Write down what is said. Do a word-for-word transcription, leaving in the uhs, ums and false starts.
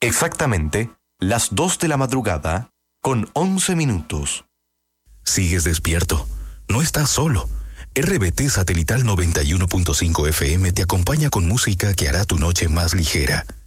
Exactamente las dos de la madrugada con once minutos. Sigues despierto. No estás solo. R B T Satelital noventa y uno punto cinco F M te acompaña con música que hará tu noche más ligera.